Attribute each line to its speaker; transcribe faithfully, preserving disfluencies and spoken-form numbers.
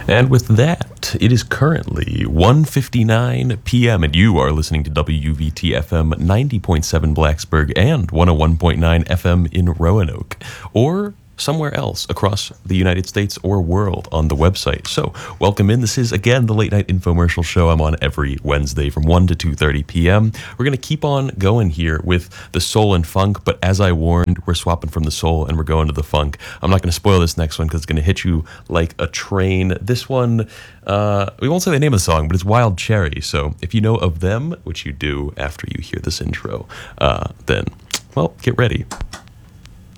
Speaker 1: And with that, it is currently one fifty-nine p.m. and you are listening to W V T F M ninety point seven Blacksburg and one oh one point nine F M in Roanoke, or somewhere else across the United States or world on the website. So welcome in. This is, again, the Late Night Infomercial Show. I'm on every Wednesday from one to two thirty p.m. We're going to keep on going here with the soul and funk, but as I warned, we're swapping from the soul and we're going to the funk. I'm not going to spoil this next one because it's going to hit you like a train. This one, uh, we won't say the name of the song, but it's Wild Cherry. So if you know of them, which you do after you hear this intro, uh, then, well, get ready.